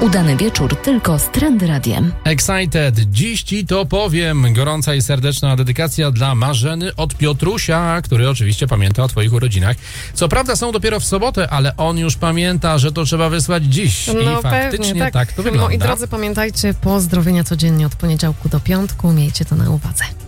Udany wieczór tylko z Trend Radiem. Excited. Dziś ci to powiem. Gorąca i serdeczna dedykacja dla Marzeny od Piotrusia, który oczywiście pamięta o twoich urodzinach. Co prawda są dopiero w sobotę, ale on już pamięta, że to trzeba wysłać dziś. No i faktycznie pewnie, tak to wygląda. Moi drodzy, pamiętajcie, pozdrowienia codziennie od poniedziałku do piątku. Miejcie to na uwadze.